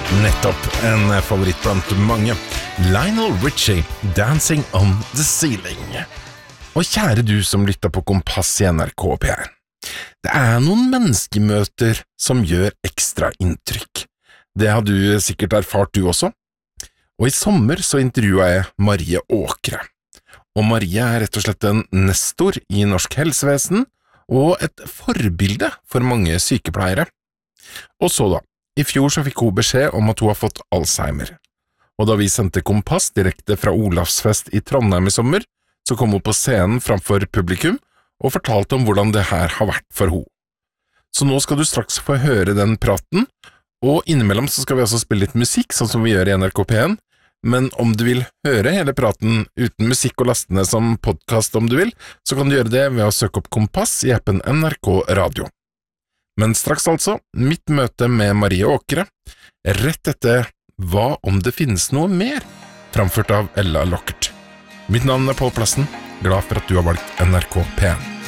Nettopp, en favoritt blant mange. Lionel Richie, Dancing on the Ceiling. Og kjære du som lytter på Kompass i NRK P1. Det noen menneskemøter som gjør ekstra inntrykk. Det har du sikkert erfart du også. Og i sommer så intervjuet jeg Marie Åkre. Og Marie rett og slett en nestor i norsk helsevesen, og et forbilde for mange sykepleiere. Og så da, i fjor så fikk hun beskjed om at hun har fått Alzheimer. Og da vi sendte Kompass direkte fra Olavsfest i Trondheim i sommer, så kom hun på scenen framfor publikum og fortalte om hvordan det her har vært for henne. Så nå skal du straks få høre den praten, og innimellom så skal vi også spille litt musikk, sånn som vi gjør i NRK P1, men om du vil høre hele praten uten musikk og lastende som podcast om du vil, så kan du gjøre det ved å søke opp Kompass i appen NRK Radio. Men straks altså, mitt møte med Marie Åkre, rett etter Hva om det finnes noe mer, framført av Ella Lockert. Mitt navn Pål Plassen, glad for at du har valgt NRK P1.